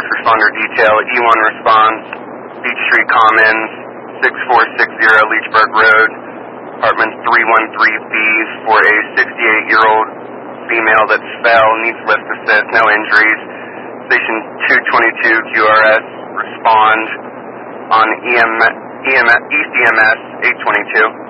first responder detail. E1 responds, Beach Street Commons, 6460 Leechburg Road, apartment 313B for a 68-year-old female that's fell, needs lift assist, no injuries. Station 222 QRS, respond on East EMS 822.